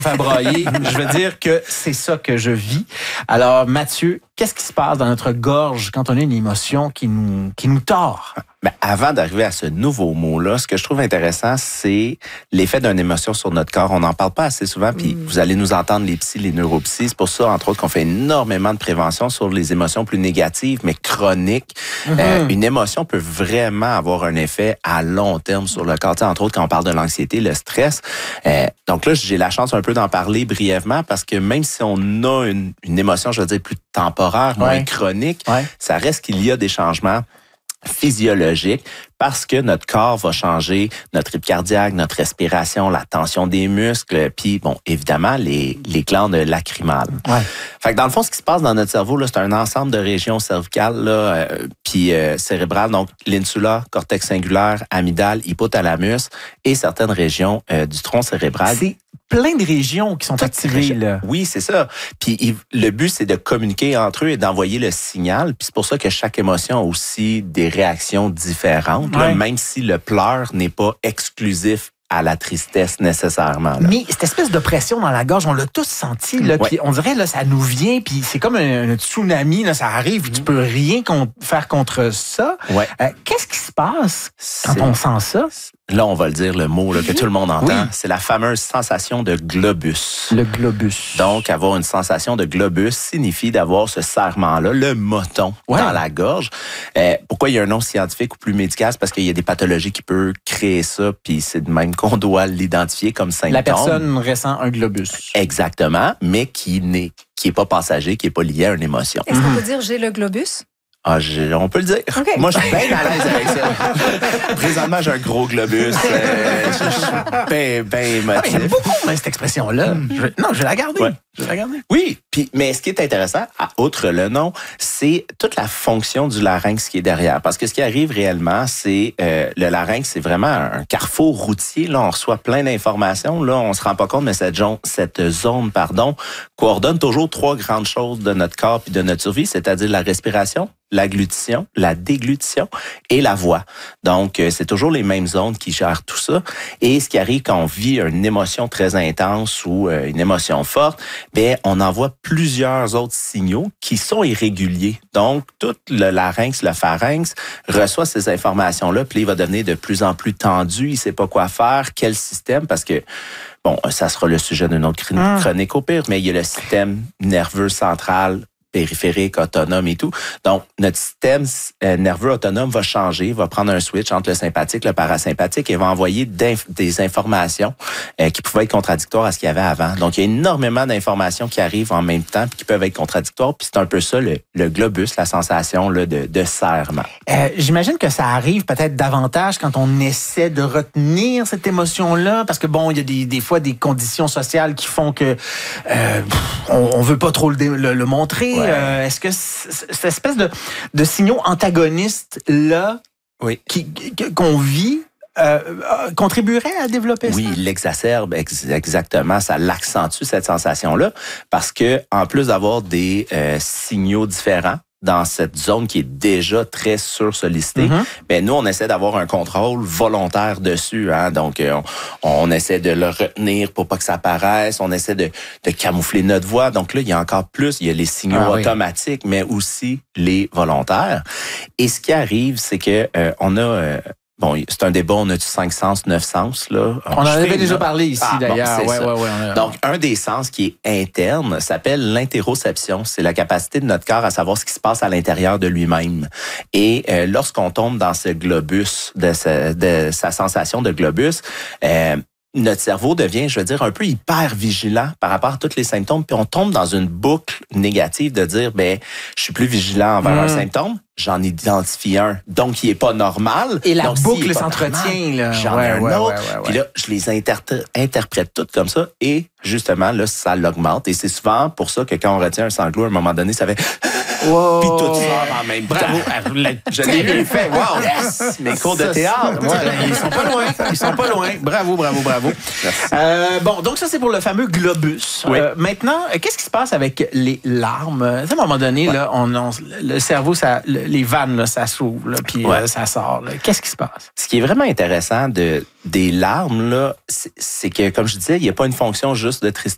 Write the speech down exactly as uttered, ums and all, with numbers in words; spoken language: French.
faire brailler. Je veux dire que c'est ça que je vis. Alors, Mathieu, qu'est-ce qui se passe dans notre gorge quand on a une émotion qui nous, qui nous tord? Ben, avant d'arriver à ce nouveau mot-là, ce que je trouve intéressant, c'est l'effet d'une émotion sur notre corps. On n'en parle pas assez souvent, puis mm. vous allez nous entendre, les psys, les neuropsys. C'est pour ça, entre autres, qu'on fait énormément de prévention sur les émotions plus négatives, mais chroniques. Mm-hmm. Euh, une émotion peut vraiment avoir un effet à long terme sur le corps. Tu sais, entre autres, quand on parle de l'anxiété, le stress. Euh, donc là, j'ai la chance un peu d'en parler brièvement, parce que même si on a une, une émotion, je veux dire, plus temporaire, moins ouais. chronique, ouais. ça reste qu'il y a des changements physiologique parce que notre corps va changer, notre rythme cardiaque, notre respiration, la tension des muscles, puis bon, évidemment, les, les glandes lacrymales. Ouais. Fait que dans le fond, ce qui se passe dans notre cerveau, là, c'est un ensemble de régions cervicales, là, euh, puis euh, cérébrales, donc l'insula, cortex singulaire, amygdale, hypothalamus et certaines régions euh, du tronc cérébral. C'est plein de régions qui sont Toutes activées, là. Oui, c'est ça. Puis il, le but, c'est de communiquer entre eux et d'envoyer le signal. Puis c'est pour ça que chaque émotion a aussi des réactions différentes, ouais. là, même si le pleur n'est pas exclusif à la tristesse nécessairement. Là. Mais cette espèce de pression dans la gorge, on l'a tous senti, là, ouais. puis on dirait là ça nous vient, puis c'est comme un, un tsunami, là, ça arrive, mmh. tu peux rien con- faire contre ça. Ouais. Euh, qu'est-ce qui se passe quand c'est... on sent ça? Là, on va le dire, le mot là, que tout le monde entend, oui. c'est la fameuse sensation de globus. Le globus. Donc, avoir une sensation de globus signifie d'avoir ce serrement-là, le moton ouais. dans la gorge. Euh, pourquoi il y a un nom scientifique ou plus médical? C'est parce qu'il y a des pathologies qui peuvent créer ça, puis c'est de même qu'on doit l'identifier comme symptôme. La personne ressent un globus. Exactement, mais qui n'est qui est pas passager, qui est pas lié à une émotion. Est-ce qu'on peut dire j'ai le globus? Ah, j'ai, on peut le dire. Okay. Moi, je suis bien à l'aise avec ça. Présentement, j'ai un gros globus. Euh, je, je suis bien, bien émotif. Ah, j'aime beaucoup cette expression-là. Mm. Je, non, je vais la garder. Ouais. Je vais la garder. Oui, puis, mais ce qui est intéressant, outre le nom, c'est toute la fonction du larynx qui est derrière. Parce que ce qui arrive réellement, c'est euh, le larynx, c'est vraiment un carrefour routier. Là, on reçoit plein d'informations. Là, on se rend pas compte, mais cette zone, cette zone, pardon, coordonne toujours trois grandes choses de notre corps puis de notre survie, c'est-à-dire la respiration, l'agglutition, la déglutition et la voix. Donc, c'est toujours les mêmes zones qui gèrent tout ça. Et ce qui arrive quand on vit une émotion très intense ou une émotion forte, bien, on envoie plusieurs autres signaux qui sont irréguliers. Donc, tout le larynx, le pharynx reçoit ces informations-là, puis il va devenir de plus en plus tendu, il sait pas quoi faire, quel système, parce que bon, ça sera le sujet d'une autre chronique au pire, mais il y a le système nerveux central, périphérique, autonome et tout. Donc, notre système euh, nerveux autonome va changer, va prendre un switch entre le sympathique et le parasympathique et va envoyer des informations euh, qui pouvaient être contradictoires à ce qu'il y avait avant. Donc, il y a énormément d'informations qui arrivent en même temps puis qui peuvent être contradictoires. Puis c'est un peu ça, le, le globus, la sensation là, de, de serrement. Euh, j'imagine que ça arrive peut-être davantage quand on essaie de retenir cette émotion-là, parce que bon, il y a des, des fois des conditions sociales qui font que euh, on, on veut pas trop le, le, le montrer. Ouais. Euh, est-ce que cette espèce de, de signaux antagonistes-là oui. qui, qu'on vit euh, contribuerait à développer oui, ça? Oui, l'exacerbe, ex- exactement. Ça l'accentue, cette sensation-là, parce que en plus d'avoir des euh, signaux différents, dans cette zone qui est déjà très sursollicitée, mm-hmm. ben nous, on essaie d'avoir un contrôle volontaire dessus. Hein? Donc, on, on essaie de le retenir pour pas que ça apparaisse. On essaie de, de camoufler notre voix. Donc là, il y a encore plus. Il y a les signaux ah, automatiques, oui. mais aussi les volontaires. Et ce qui arrive, c'est que euh, on a... Euh, Bon, c'est un débat, on a-tu cinq sens, neuf sens, là? On en avait déjà parlé ici, ah, d'ailleurs. Bon, ouais, ouais, ouais, a... Donc, un des sens qui est interne s'appelle l'interoception. C'est la capacité de notre corps à savoir ce qui se passe à l'intérieur de lui-même. Et euh, lorsqu'on tombe dans ce globus, de, ce, de sa sensation de globus, euh, notre cerveau devient, je veux dire, un peu hyper vigilant par rapport à tous les symptômes. Puis on tombe dans une boucle négative de dire, ben, je suis plus vigilant envers mmh. un symptôme. J'en identifie un, donc il est pas normal. Et la donc, boucle s'entretient, là. J'en ouais, ai un ouais, autre. Ouais, ouais, ouais. Puis là, je les inter- interprète toutes comme ça. Et justement, là, ça l'augmente. Et c'est souvent pour ça que quand on retient un sanglot, à un moment donné, ça fait... Wow. Puis tout sort en même temps. Bravo. Je l'ai bien fait. Wow! Yes! Mes cours de théâtre. Ouais, ils sont pas loin. Ils sont pas loin. Bravo, bravo, bravo. Euh, bon, donc ça, c'est pour le fameux globus. Oui. Euh, maintenant, qu'est-ce qui se passe avec les larmes? À un moment donné, ouais. là, on, on, le cerveau, ça, les vannes, là, ça s'ouvre, puis ouais. euh, ça sort. Là. Qu'est-ce qui se passe? Ce qui est vraiment intéressant de, des larmes, là, c'est, c'est que, comme je disais, il n'y a pas une fonction juste de tristesse.